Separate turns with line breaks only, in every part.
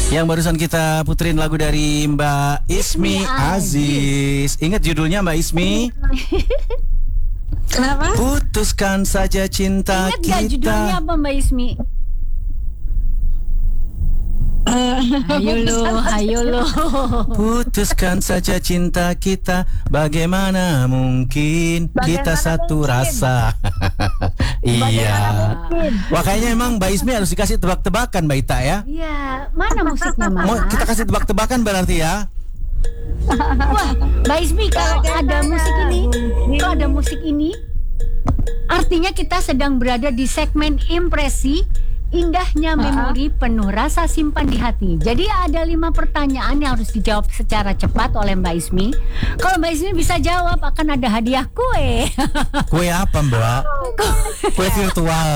Yang barusan kita puterin lagu dari Mbak Ismi Aziz. Ingat judulnya Mbak Ismi?
Kenapa?
Putuskan saja cinta
Ingat gak judulnya
kita.
apa Mbak Ismi? Ayo lo.
Putuskan saja cinta kita. Bagaimana mungkin kita satu rasa. Iya. Wah, kayaknya emang Mbak Ismi harus dikasih tebak-tebakan Mbak Ita ya.
Iya, mana musiknya Mas?
Mau kita kasih tebak-tebakan berarti ya.
Wah, Mbak Ismi kalau ada musik ini, artinya kita sedang berada di segmen impresi. Indahnya memori penuh rasa simpan di hati. Jadi ada 5 pertanyaan yang harus dijawab secara cepat oleh Mbak Ismi. Kalau Mbak Ismi bisa jawab akan ada hadiah kue.
Kue apa Mbak? Kue virtual.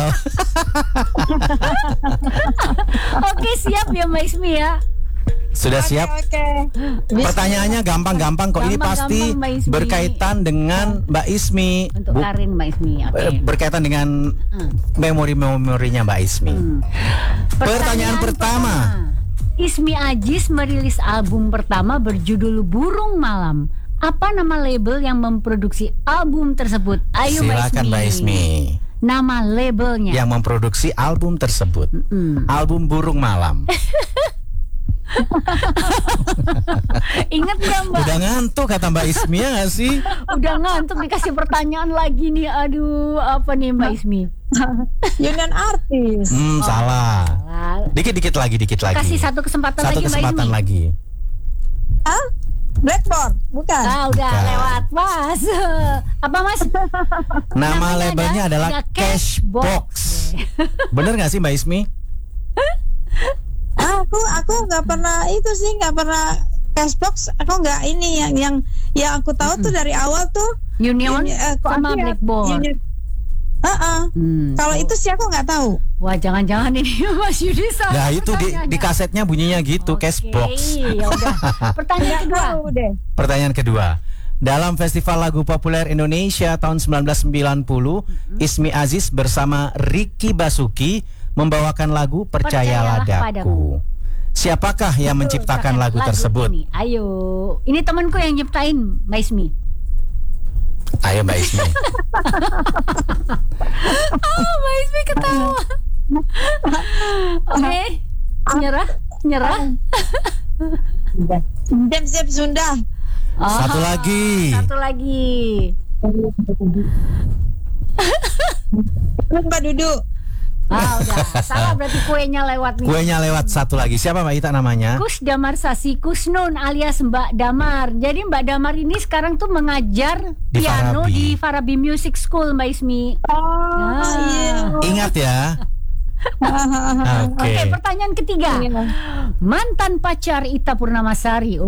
Oke, siap ya Mbak Ismi ya.
Sudah siap?
Oke.
Pertanyaannya gampang-gampang kok. Ini pasti
Gampang-gampang, Mbak Ismi.
berkaitan dengan Mbak Ismi.
Untuk Karin Mbak Ismi. Oke.
Berkaitan dengan memori-memorinya Mbak Ismi. Pertanyaan pertama.
Ismi Aziz merilis album pertama berjudul Burung Malam. Apa nama label yang memproduksi album tersebut? Ayo
Silakan Mbak Ismi.
Nama labelnya.
Yang memproduksi album tersebut. Album Burung Malam.
Ingat gak Mbak?
Udah ngantuk kata Mbak Ismi ya gak sih?
Udah ngantuk dikasih pertanyaan lagi nih. Aduh, apa nih Mbak Ismi?
Union Artis.
Salah. Dikit lagi.
Kasih satu kesempatan
Satu
lagi Mbak
kesempatan
Ismi.
lagi.
Hah? Blackboard? Bukan.
Ah, udah
Bukan.
lewat Mas. Apa Mas?
Nama
Namanya
labelnya adalah
ada
Cashbox. Bener gak sih Mbak Ismi?
Aku nggak pernah itu sih, nggak pernah Cashbox. Aku nggak ini yang aku tahu tuh dari awal tuh
Union sama Blackboard.
Kalau itu sih aku nggak tahu.
Wah, jangan-jangan ini Mas Yudi salah.
Nah itu di kasetnya bunyinya gitu, Cashbox.
Ya udah. Pertanyaan kedua.
Tahu deh.
Pertanyaan kedua. Dalam Festival Lagu Populer Indonesia tahun 1990, Ismi Aziz bersama Ricky Basuki membawakan lagu Percayalah Padaku. Siapakah yang menciptakan lagu tersebut?
Ini. Ayo, ini temanku yang nyiptain, Mbak Ismi.
Ayo Mbak Ismi.
Mbak Ismi ketawa. Oke, nyerah.
Siap Sunda.
Satu lagi.
Mbak Dudu.
Udah. Salah berarti kuenya lewat nih.
Kuenya lewat satu lagi. Siapa Mbak Ita namanya?
Kus Damar Sasi Kusnun alias Mbak Damar. Jadi Mbak Damar ini sekarang tuh mengajar
Di
piano
Farabi.
di Farabi Music School Mbak Ismi.
Iya.
Ingat ya.
Oke, pertanyaan ketiga. Mantan pacar Ita Purnamasari